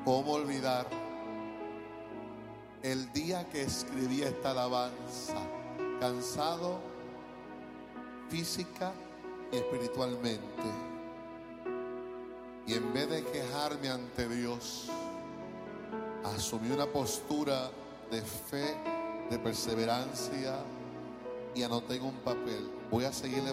¿Cómo olvidar el día que escribí esta alabanza? Cansado física y espiritualmente. Y en vez de quejarme ante Dios, asumí una postura de fe, de perseverancia, y anoté en un papel: voy a seguir